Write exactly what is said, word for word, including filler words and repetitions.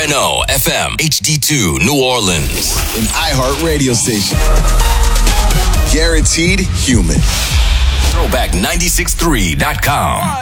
N O F M H D two New Orleans. An iHeart radio station. Guaranteed human. Throwback nine six three dot com.